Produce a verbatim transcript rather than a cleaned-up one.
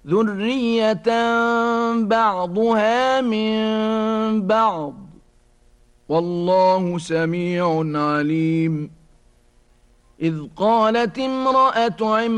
ذرية بعضها من بعض والله سميع عليم إذ قالت امرأة عمران